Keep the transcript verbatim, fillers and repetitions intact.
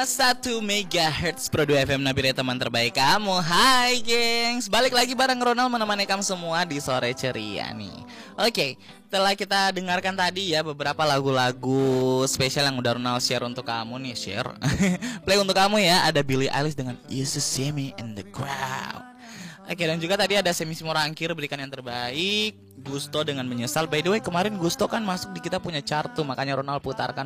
Satu megahertz Produk F M Nabire, teman terbaik kamu. Hai gengs, balik lagi bareng Ronald menemani kamu semua di sore ceria nih. Oke, setelah kita dengarkan tadi ya beberapa lagu-lagu spesial yang udah Ronald share untuk kamu nih. Share play untuk kamu ya. Ada Billie Eilish dengan You Should See Me in the Crowd. Oke, dan juga tadi ada Semi Simorangkir berikan yang terbaik. Gusto dengan Menyesal. By the way, kemarin Gusto kan masuk di kita punya chart tuh, makanya Ronald putarkan